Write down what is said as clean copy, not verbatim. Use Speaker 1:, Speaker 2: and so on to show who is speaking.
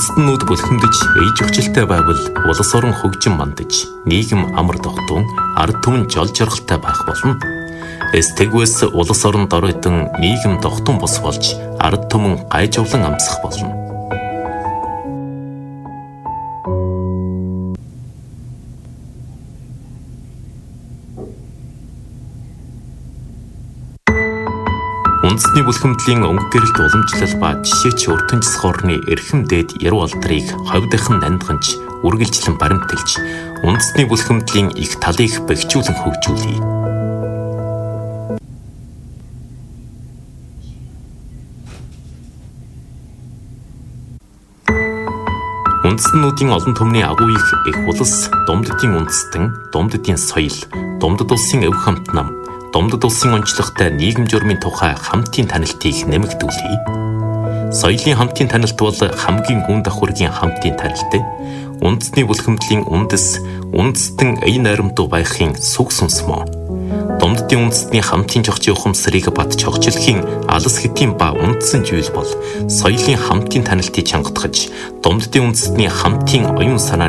Speaker 1: Үндэстнүүд бүлхэмдэж ээж өгчлөлтэй байвал улс орон хөгжин мандаж, нийгэм амар тогтун, ард түмэн жол жаргалтай байх болно. Тэгвээс улс орон доройдон нийгэм тогтун бус болж, ард түмэн гайжовлон амсах болно. Үндэсний бүлхэмдлийн өнгө гэрэлт уламжлал ба жишээч өртөнжс хорны эрхэм дээд яруу алдрыг ховдынхан нандганж, үргэлжлэн баримталж, үндэсний бүлхэмдлийн их талыг бэхжүүлэн хөгжүүлье. Үндэстнүүдийн олон түмний агуу их улс, Думддын үндэстэн, Думддын соёл, Думдд улсын өв хамт нам, Думдд улсын онцлогтой нийгэм журмын тухай хамтын танилтыг нэмэгдүүлье. Соёлын хамтын танилт бол хамгийн гүн давхургийн хамтын танилт. Үндэсний бүлхэмдлийн үндэстэн ая найрамдуу байхын сүг сүнсмөө. Думддын үндэстний хамтын жогчийн ухамсарыг бат чогчлохын алс хэтийн ба үндсэн зүйл бол соёлын хамтын танилтыг чангатгаж, Думддын үндэстний хамтын оюун санааны